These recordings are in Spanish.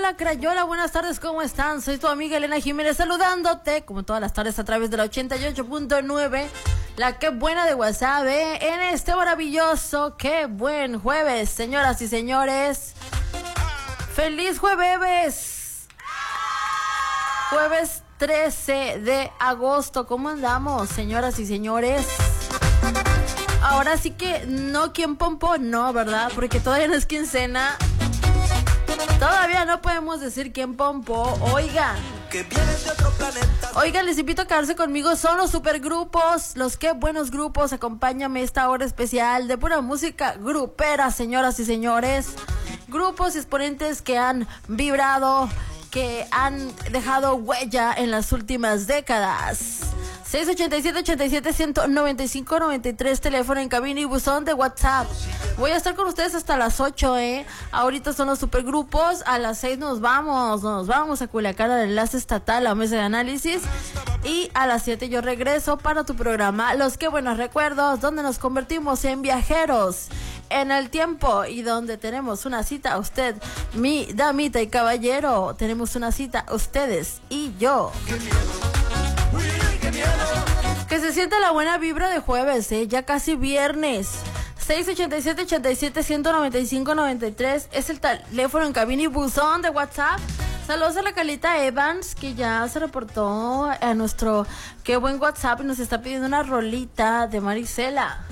hola, Crayola, buenas tardes, ¿cómo están? Soy tu amiga Elena Jiménez saludándote, como todas las tardes, a través de la 88.9, la que buena de WhatsApp, en este maravilloso, qué buen jueves, señoras y señores. ¡Feliz jueves! Jueves 13 de agosto, ¿cómo andamos, señoras y señores? Ahora sí que no, ¿quién pompó? No, ¿verdad? Porque todavía no es quincena. Todavía no podemos decir quién pompó. Oigan, les invito a quedarse conmigo. Son los supergrupos, los qué buenos grupos. Acompáñame esta hora especial de pura música grupera, señoras y señores. Grupos y exponentes que han vibrado, que han dejado huella en las últimas décadas. 687-87-195-93, teléfono en cabina y buzón de WhatsApp. Voy a estar con ustedes hasta las 8, Ahorita son los supergrupos, a las 6 nos vamos a Culiacán al enlace estatal, la mesa de análisis. Y a las 7 yo regreso para tu programa, Los Qué Buenos Recuerdos, donde nos convertimos en viajeros en el tiempo y donde tenemos una cita, usted, mi damita y caballero, tenemos una cita, ustedes y yo. Que se sienta la buena vibra de jueves, ya casi viernes. 687-87-195-93 es el teléfono en cabina y buzón de WhatsApp. Saludos a la Calita Evans, que ya se reportó a nuestro qué buen WhatsApp y nos está pidiendo una rolita de Marisela.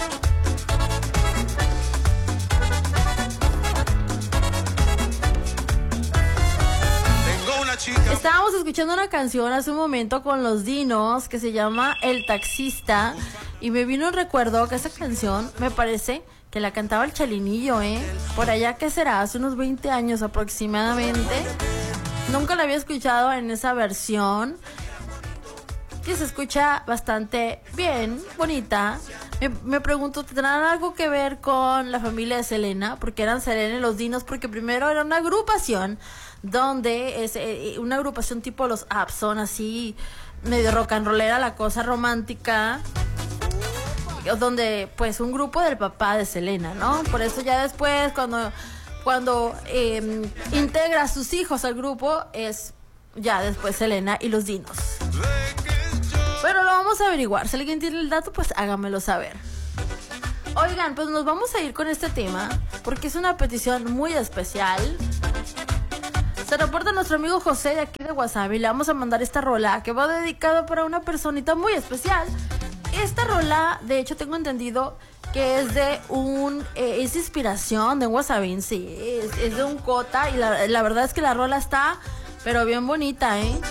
Estábamos escuchando una canción hace un momento con los Dinos que se llama El Taxista y me vino un recuerdo que esa canción me parece que la cantaba el Chalinillo, por allá, ¿qué será? Hace unos 20 años aproximadamente. Nunca la había escuchado en esa versión que se escucha bastante bien, bonita. Me pregunto, ¿tendrán algo que ver con la familia de Selena? Porque eran Selena y los Dinos, porque primero era una agrupación donde es una agrupación tipo los Abson, así medio rock and rollera, la cosa romántica, donde pues un grupo del papá de Selena, ¿no? Por eso ya después cuando integra a sus hijos al grupo es ya después Selena y los Dinos. Pero lo vamos a averiguar. Si alguien tiene el dato, pues hágamelo saber. Oigan, pues nos vamos a ir con este tema porque es una petición muy especial. Se reporta nuestro amigo José de aquí de WhatsApp y le vamos a mandar esta rola que va dedicada para una personita muy especial. Esta rola, de hecho, tengo entendido que es de es inspiración de un WhatsAppín, sí, es de un Cota y la verdad es que la rola está, pero bien bonita,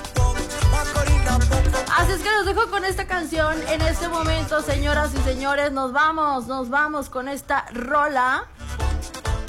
Así es que los dejo con esta canción en este momento, señoras y señores. Nos vamos con esta rola.